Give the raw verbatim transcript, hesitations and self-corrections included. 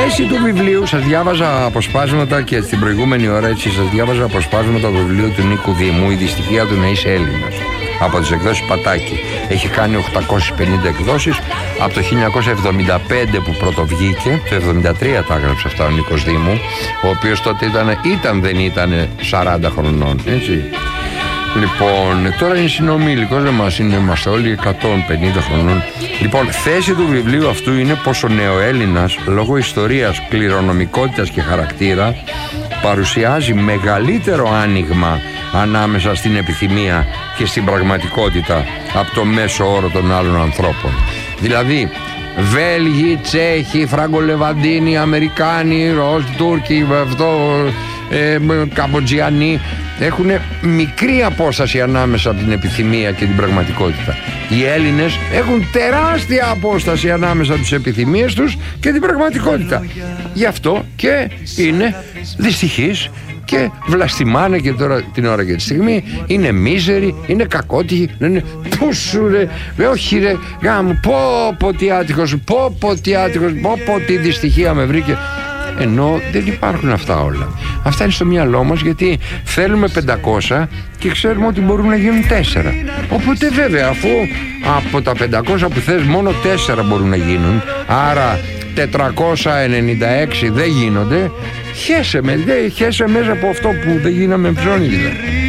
θέση του βιβλίου, σας διάβαζα αποσπάσματα και στην προηγούμενη ώρα έτσι σας διάβαζα αποσπάσματα του βιβλίου του Νίκου Δήμου, «Η δυστυχία του να είσαι Έλληνας», από τις εκδόσεις Πατάκη. Έχει κάνει οκτακόσιες πενήντα εκδόσεις από το χίλια εννιακόσια εβδομήντα πέντε που πρώτο βγήκε. Το εβδομήντα τρία τα έγραψε αυτά ο Νίκος Δήμου, ο οποίος τότε ήταν, ήταν δεν ήταν σαράντα χρονών, έτσι. Λοιπόν, τώρα είναι συνομήλικος, δεν μας είναι, είμαστε όλοι εκατόν πενήντα χρονών. Λοιπόν, θέση του βιβλίου αυτού είναι πως ο νεοέλληνας, λόγω ιστορίας, κληρονομικότητας και χαρακτήρα, παρουσιάζει μεγαλύτερο άνοιγμα ανάμεσα στην επιθυμία και στην πραγματικότητα από το μέσο όρο των άλλων ανθρώπων. Δηλαδή, Βέλγοι, Τσέχοι, Φραγκολεβαντίνοι, Αμερικάνοι, Ρώσοι, Τούρκοι, αυτό, ε, Καμποτζιανοί, έχουν μικρή απόσταση ανάμεσα από την επιθυμία και την πραγματικότητα. Οι Έλληνες έχουν τεράστια απόσταση ανάμεσα από τις επιθυμίες τους και την πραγματικότητα. Γι' αυτό και είναι δυστυχείς και βλαστημάνε και τώρα την ώρα και τη στιγμή. Είναι μίζεροι, είναι κακότυχοι, είναι πού σου ρε, όχι ρε γάμο, πω πω τι άτυχος, πω πω τι άτυχος, πω πω τι δυστυχία με βρήκε. Ενώ δεν υπάρχουν αυτά όλα. Αυτά είναι στο μυαλό μας γιατί θέλουμε πεντακόσια και ξέρουμε ότι μπορούν να γίνουν τέσσερα. Οπότε βέβαια, αφού από τα πεντακόσια που θες μόνο τέσσερα μπορούν να γίνουν, άρα τετρακόσια ενενήντα έξι δεν γίνονται, χέσε με, χέσε μέσα από αυτό που δεν γίναμε ψώνι δηλαδή.